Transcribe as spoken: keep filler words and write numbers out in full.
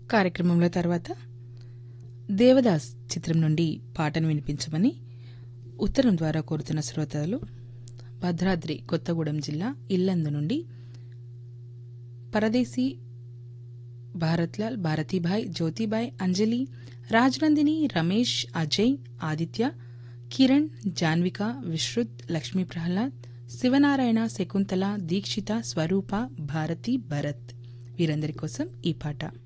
కార్యక్రమంలో తర్వాత దేవదాస్ చిత్రం నుండి పాటను వినిపించమని ఉత్తరం ద్వారా కోరుతున్న శ్రోతలు భద్రాద్రి కొత్తగూడెం జిల్లా ఇల్లందు నుండి పరదేశీ భారత్లాల్, భారతీభాయ్, జ్యోతిబాయ్, అంజలి, రాజనందిని, రమేష్, అజయ్, ఆదిత్య, కిరణ్, జాన్విక, విశ్రుత్, లక్ష్మీ ప్రహ్లాద్, శివనారాయణ, శకుంతల, దీక్షిత, స్వరూప, భారతి, భరత్ వీరందరి కోసం ఈ పాట.